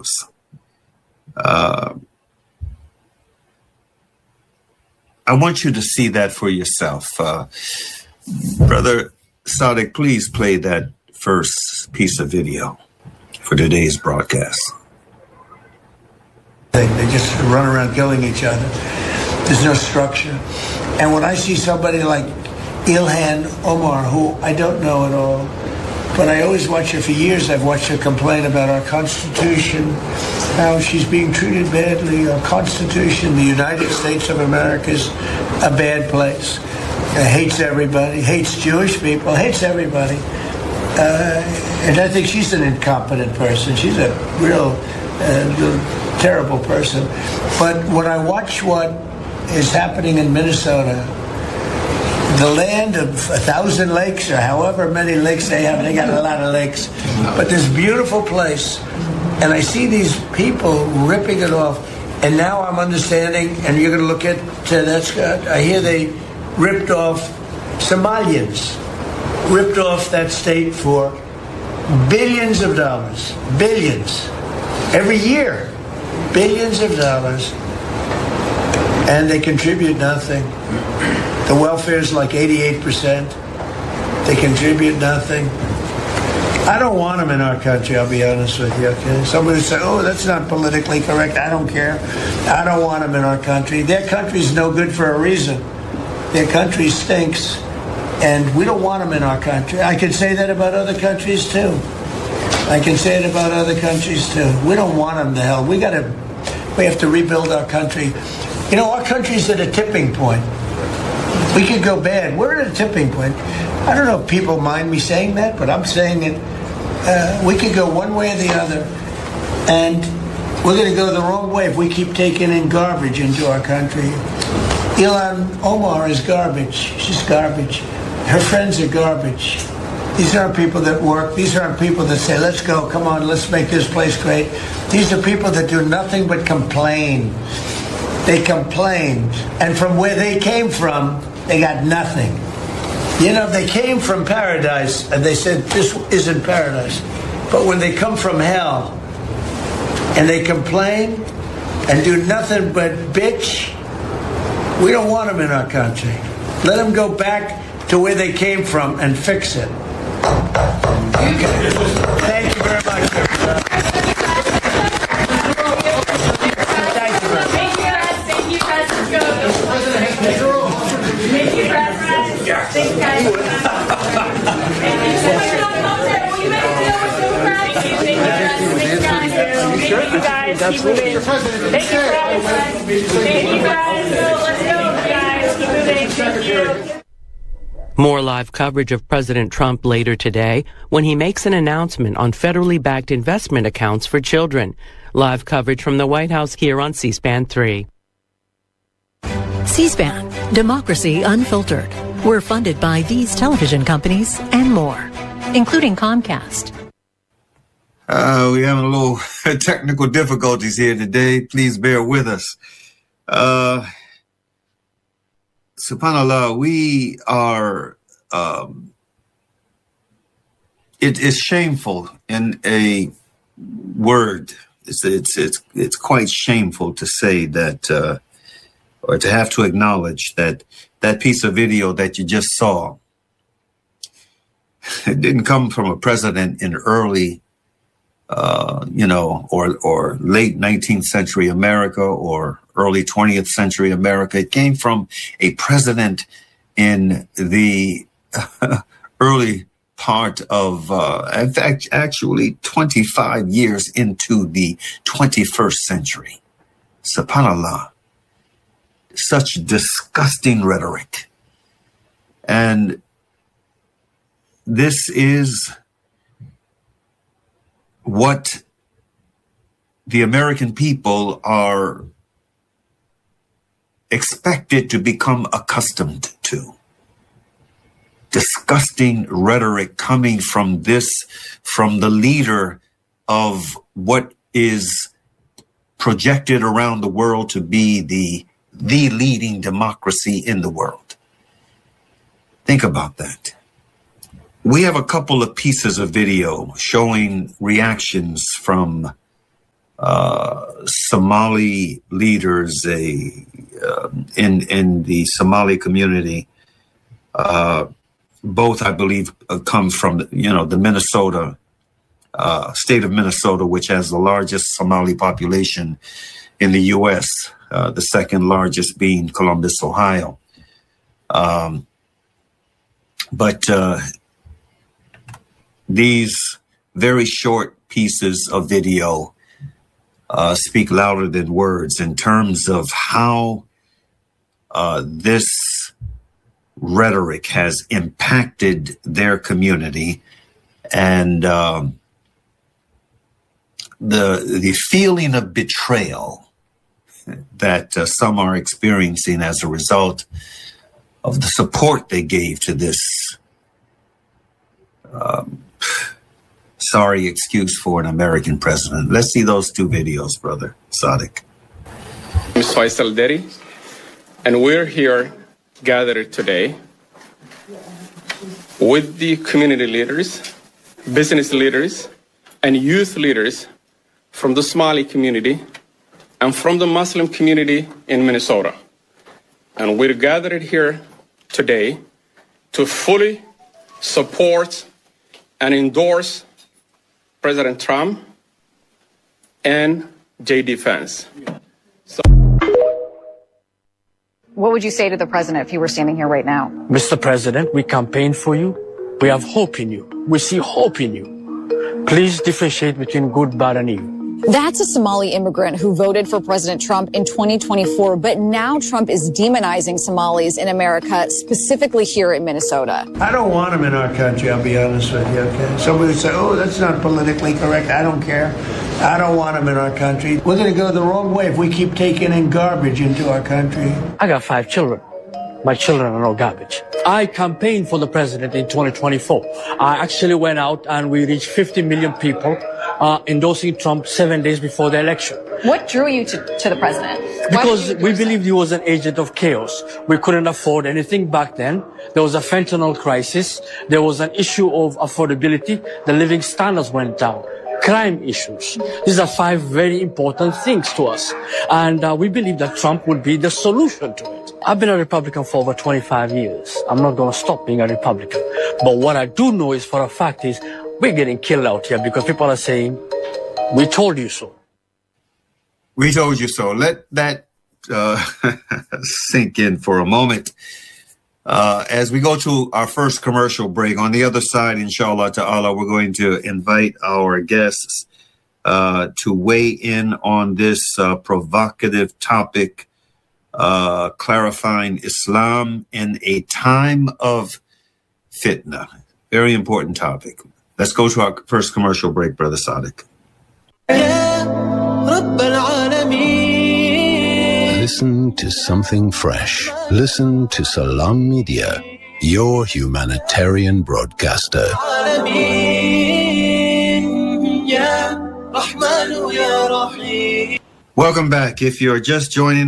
videos. I want you to see that for yourself. Brother Sadiq, please play that first piece of video for today's broadcast. They just run around killing each other. There's no structure. And when I see somebody like Ilhan Omar, who I don't know at all, but I always watch her for years. I've watched her complain about our Constitution, how she's being treated badly. Our Constitution, the United States of America, is a bad place. Hates everybody, hates Jewish people, hates everybody. And I think she's an incompetent person. She's a real terrible person. But when I watch what is happening in Minnesota, the land of 1,000 lakes, or however many lakes they have, they got a lot of lakes, but this beautiful place, and I see these people ripping it off, and now I'm understanding, and you're going to look at that's good. I hear they ripped off Somalians, ripped off that state for billions of dollars, billions, every year, billions of dollars, and they contribute nothing. The welfare is like 88%. They contribute nothing. I don't want them in our country, I'll be honest with you, okay? Somebody say, oh, that's not politically correct. I don't care. I don't want them in our country. Their country's no good for a reason. Their country stinks, and we don't want them in our country. I can say that about other countries, too. I can say it about other countries, too. We don't want them to hell. We have to rebuild our country. You know, our country's at a tipping point. We could go bad. We're at a tipping point. I don't know if people mind me saying that, but I'm saying it. We could go one way or the other, and we're going to go the wrong way if we keep taking in garbage into our country. Ilhan Omar is garbage. She's garbage. Her friends are garbage. These aren't people that work. These aren't people that say, let's go, come on, let's make this place great. These are people that do nothing but complain. They complain. And from where they came from, they got nothing. You know, they came from paradise, and they said, this isn't paradise. But when they come from hell, and they complain, and do nothing but bitch, we don't want them in our country. Let them go back to where they came from and fix it. Okay. Thank you very much, everybody. Thank you guys. Keep moving. Thank you guys. Thank you guys. Let's go, guys. Keep moving. Thank you. More live coverage of President Trump later today when he makes an announcement on federally backed investment accounts for children. Live coverage from the White House here on C-SPAN 3. C-SPAN, Democracy Unfiltered. We're funded by these television companies and more, including Comcast. We're having a little technical difficulties here today. Please bear with us. SubhanAllah, we are, it is shameful in a word. It's quite shameful to say that, or to have to acknowledge that that piece of video that you just saw, it didn't come from a president in early, or late 19th century America or early 20th century America. It came from a president in the early part of, in fact, actually 25 years into the 21st century. SubhanAllah. Such disgusting rhetoric. And this is what the American people are expected to become accustomed to. Disgusting rhetoric coming from the leader of what is projected around the world to be the leading democracy in the world. Think about that. We have a couple of pieces of video showing reactions from Somali leaders in the Somali community. Both, I believe, comes from the Minnesota state of Minnesota, which has the largest Somali population in the U.S., the second largest being Columbus, Ohio. But these very short pieces of video speak louder than words in terms of how this rhetoric has impacted their community, and the feeling of betrayal that some are experiencing as a result of the support they gave to this sorry excuse for an American president. Let's see those two videos, Brother Sadiq. I'm Faisal Deri, and we're here gathered today with the community leaders, business leaders, and youth leaders from the Somali community and from the Muslim community in Minnesota. And we're gathered here today to fully support and endorse President Trump and JD Vance. What would you say to the president if you were standing here right now? Mr. President, we campaign for you. We have hope in you. We see hope in you. Please differentiate between good, bad, and evil. That's a Somali immigrant who voted for President Trump in 2024, but now Trump is demonizing Somalis in America, specifically here in Minnesota. I don't want them in our country, I'll be honest with you, okay? Somebody would say, oh, that's not politically correct. I don't care. I don't want them in our country. We're going to go the wrong way if we keep taking in garbage into our country. I got 5 children. My children are no garbage. I campaigned for the president in 2024. I actually went out and we reached 50 million people endorsing Trump 7 days before the election. What drew you to the president? Because we believed he was an agent of chaos. We couldn't afford anything back then. There was a fentanyl crisis. There was an issue of affordability. The living standards went down. Crime issues. These are 5 very important things to us. And we believe that Trump would be the solution to it. I've been a Republican for over 25 years. I'm not going to stop being a Republican. But what I do know is for a fact is we're getting killed out here because people are saying, we told you so. We told you so. Let that sink in for a moment. As we go to our first commercial break, on the other side, inshallah ta'ala, we're going to invite our guests to weigh in on this provocative topic, clarifying Islam in a time of fitna. Very important topic. Let's go to our first commercial break, Brother Sadiq. Listen to something fresh. Listen to Salam Media, your humanitarian broadcaster. Welcome back. If you're just joining